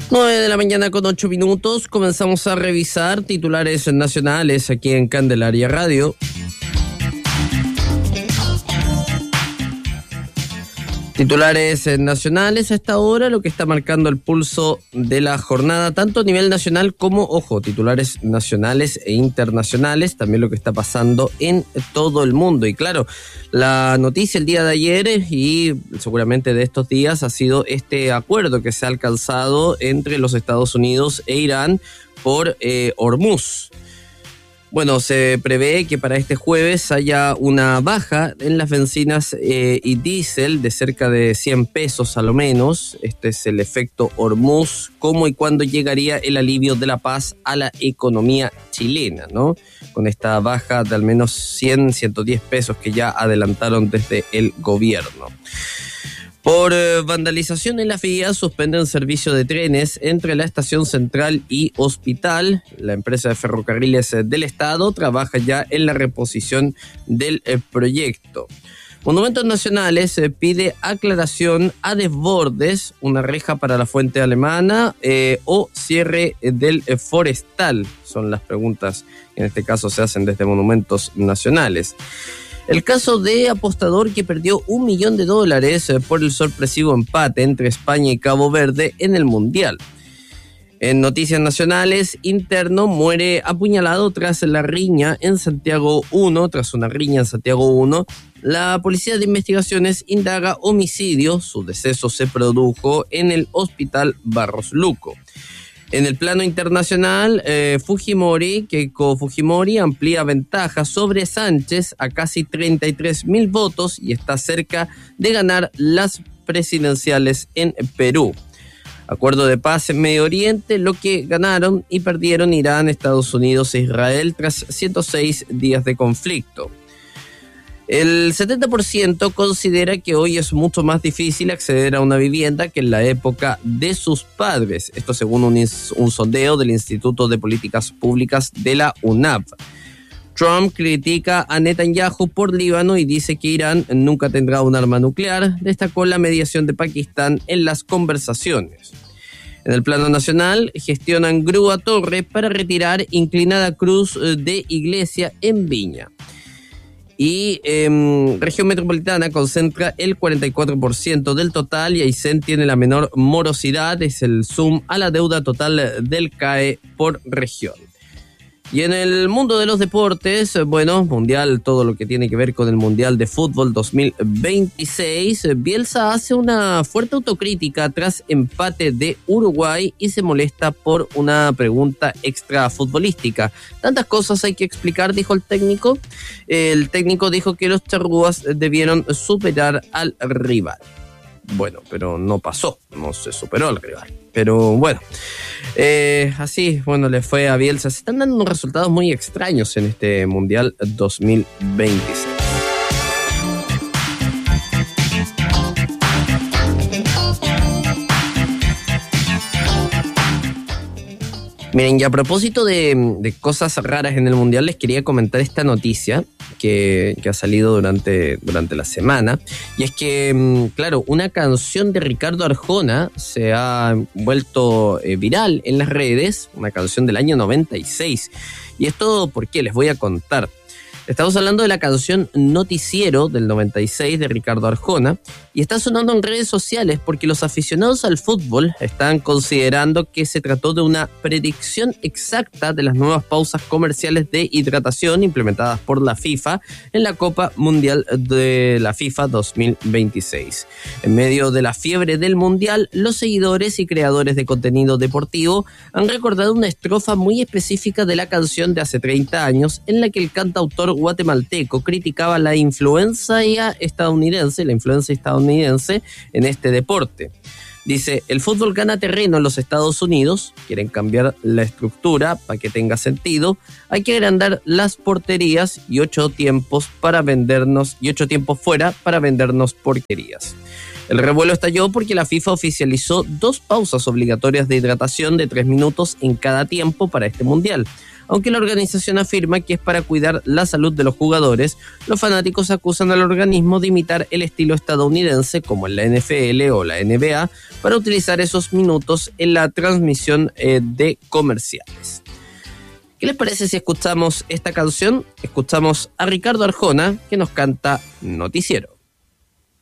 9 de la mañana con 8 minutos. Comenzamos a revisar titulares nacionales aquí en Candelaria Radio. Titulares nacionales a esta hora, lo que está marcando el pulso de la jornada, tanto a nivel nacional como, ojo, titulares nacionales e internacionales, también lo que está pasando en todo el mundo. Y claro, la noticia el día de ayer y seguramente de estos días ha sido este acuerdo que se ha alcanzado entre los Estados Unidos e Irán por Hormuz. Bueno, se prevé que para este jueves haya una baja en las bencinas y diésel de cerca de 100 pesos a lo menos. Este es el efecto Hormuz. ¿Cómo y cuándo llegaría el alivio de la paz a la economía chilena, ¿no? Con esta baja de al menos 100, 110 pesos que ya adelantaron desde el gobierno. Por vandalización en las vías, suspenden servicio de trenes entre la Estación Central y Hospital. La empresa de ferrocarriles del Estado trabaja ya en la reposición del proyecto. Monumentos Nacionales pide aclaración a desbordes, una reja para la fuente alemana o cierre del forestal. Son las preguntas que en este caso se hacen desde Monumentos Nacionales. El caso de apostador que perdió $1 millón por el sorpresivo empate entre España y Cabo Verde en el Mundial. En noticias nacionales, interno muere apuñalado tras una riña en Santiago 1. La Policía de Investigaciones indaga homicidio. Su deceso se produjo en el Hospital Barros Luco. En el plano internacional, Keiko Fujimori amplía ventaja sobre Sánchez a casi 33.000 votos y está cerca de ganar las presidenciales en Perú. Acuerdo de paz en Medio Oriente, lo que ganaron y perdieron Irán, Estados Unidos e Israel tras 106 días de conflicto. El 70% considera que hoy es mucho más difícil acceder a una vivienda que en la época de sus padres. Esto según un sondeo del Instituto de Políticas Públicas de la UNAV. Trump critica a Netanyahu por Líbano y dice que Irán nunca tendrá un arma nuclear. Destacó la mediación de Pakistán en las conversaciones. En el plano nacional, gestionan grúa torre para retirar inclinada cruz de iglesia en Viña. Y región metropolitana concentra el 44% del total y Aysén tiene la menor morosidad, es el sum a la deuda total del CAE por región. Y en el mundo de los deportes, bueno, mundial, todo lo que tiene que ver con el Mundial de Fútbol 2026, Bielsa hace una fuerte autocrítica tras empate de Uruguay y se molesta por una pregunta extra futbolística. Tantas cosas hay que explicar, dijo el técnico. El técnico dijo que los charrúas debieron superar al rival. Bueno, pero no pasó, no se superó al rival. Pero bueno, así, bueno, le fue a Bielsa. Se están dando unos resultados muy extraños en este Mundial 2026. Miren, y a propósito de cosas raras en el Mundial, les quería comentar esta noticia que ha salido durante la semana. Y es que, claro, una canción de Ricardo Arjona se ha vuelto viral en las redes, una canción del año 96. ¿Y esto por qué? Les voy a contar. Estamos hablando de la canción Noticiero del 96 de Ricardo Arjona y está sonando en redes sociales porque los aficionados al fútbol están considerando que se trató de una predicción exacta de las nuevas pausas comerciales de hidratación implementadas por la FIFA en la Copa Mundial de la FIFA 2026. En medio de la fiebre del Mundial, los seguidores y creadores de contenido deportivo han recordado una estrofa muy específica de la canción de hace 30 años en la que el cantautor guatemalteco criticaba la influencia estadounidense en este deporte. Dice, el fútbol gana terreno en los Estados Unidos, quieren cambiar la estructura para que tenga sentido, hay que agrandar las porterías y 8 tiempos fuera para vendernos porquerías. El revuelo estalló porque la FIFA oficializó 2 pausas obligatorias de hidratación de 3 minutos en cada tiempo para este mundial. Aunque la organización afirma que es para cuidar la salud de los jugadores, los fanáticos acusan al organismo de imitar el estilo estadounidense, como en la NFL o la NBA, para utilizar esos minutos en la transmisión de comerciales. ¿Qué les parece si escuchamos esta canción? Escuchamos a Ricardo Arjona, que nos canta Noticiero.